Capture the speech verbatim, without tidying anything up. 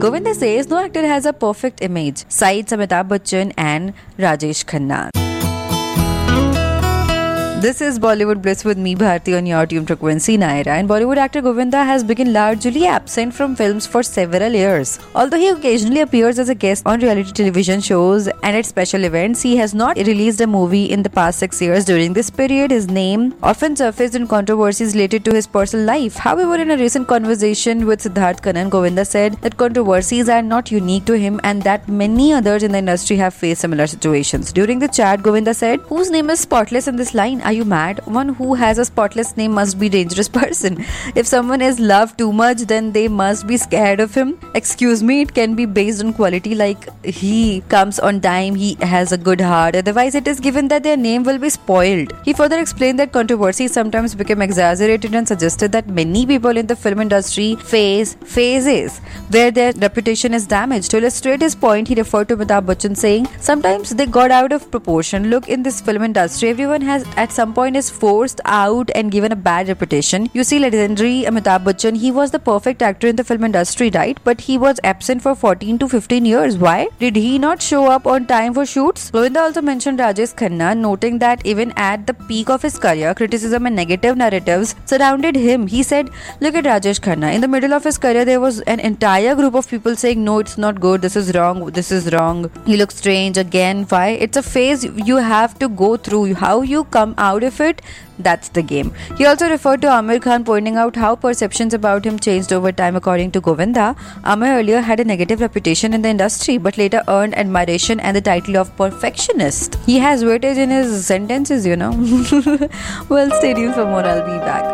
Govinda says no actor has a perfect image, cites Amitabh Bachchan and Rajesh Khanna. This is Bollywood Bliss with me, Bharti, on your tune frequency Naira. And Bollywood actor Govinda has been largely absent from films for several years. Although he occasionally appears as a guest on reality television shows and at special events, he has not released a movie in the past six years. During this period, his name often surfaced in controversies related to his personal life. However, in a recent conversation with Siddharth Kannan, Govinda said that controversies are not unique to him and that many others in the industry have faced similar situations. During the chat, Govinda said, "Whose name is spotless in this line? Are you mad? One who has a spotless name must be a dangerous person. If someone is loved too much, then they must be scared of him. Excuse me, it can be based on quality, like he comes on time, he has a good heart. Otherwise, it is given that their name will be spoiled." He further explained that controversies sometimes become exaggerated and suggested that many people in the film industry face phases where their reputation is damaged. To illustrate his point, he referred to Amitabh Bachchan saying, "Sometimes they got out of proportion. Look, in this film industry, everyone has at some point is forced out and given a bad reputation. You see legendary Amitabh Bachchan, he was the perfect actor in the film industry, right? But he was absent for fourteen to fifteen years. Why? Did he not show up on time for shoots?" Govinda also mentioned Rajesh Khanna, noting that even at the peak of his career, criticism and negative narratives surrounded him. He said, "Look at Rajesh Khanna. In the middle of his career, there was an entire group of people saying, 'No, it's not good. This is wrong. This is wrong. He looks strange.' Again, why? It's a phase you have to go through. How you come out of it, that's the game." He also referred to Aamir Khan, pointing out how perceptions about him changed over time. According to Govinda, Aamir earlier had a negative reputation in the industry but later earned admiration and the title of perfectionist. He has weightage in his sentences, you know. Well, stay tuned for more. I'll be back.